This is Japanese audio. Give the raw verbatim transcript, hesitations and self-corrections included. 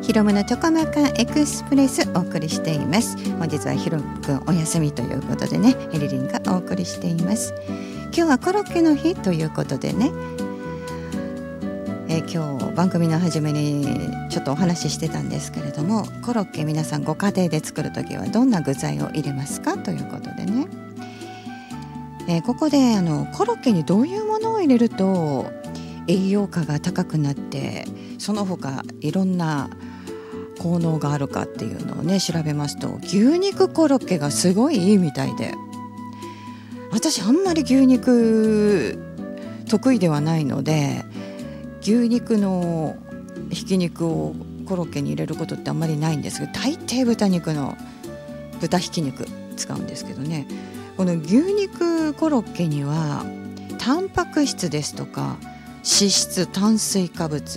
ひろむのチョコマカエクスプレスお送りしています。本日はひろむくんお休みということでね、エリリンがお送りしています。今日はコロッケの日ということでね、えー、今日番組の初めにちょっとお話ししてたんですけれども、コロッケ皆さんご家庭で作るときはどんな具材を入れますかということでね、えー、ここであのコロッケにどういうものを入れると栄養価が高くなって、その他いろんな効能があるかっていうのをね調べますと、牛肉コロッケがすごいいいみたいで、私あんまり牛肉得意ではないので、牛肉のひき肉をコロッケに入れることってあんまりないんですけど、大抵豚肉の豚ひき肉使うんですけどね、この牛肉コロッケにはタンパク質ですとか脂質、炭水化物、